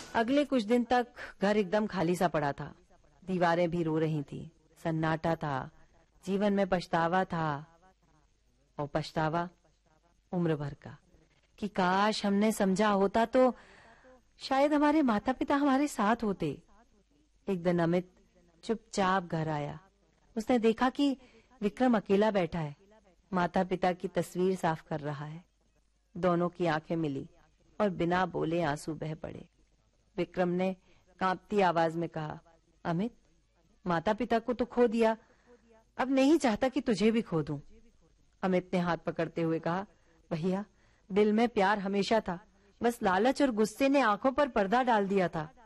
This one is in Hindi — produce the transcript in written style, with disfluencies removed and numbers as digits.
अगले कुछ दिन तक घर एकदम खाली सा पड़ा था। दीवारें भी रो रही थी, सन्नाटा था, जीवन में पछतावा था। और पछतावा उम्र भर का, कि काश हमने समझा होता तो शायद हमारे माता पिता हमारे साथ होते। एक दिन अमित चुपचाप घर आया। उसने देखा कि विक्रम अकेला बैठा है, माता पिता की तस्वीर साफ कर रहा है। दोनों की आंखें मिली और बिना बोले आंसू बह पड़े। विक्रम ने कांपती आवाज में कहा, अमित, माता पिता को तो खो दिया, अब नहीं चाहता कि तुझे भी खो दूं। अमित ने हाथ पकड़ते हुए कहा, भैया, दिल में प्यार हमेशा था, बस लालच और गुस्से ने आंखों पर पर्दा डाल दिया था।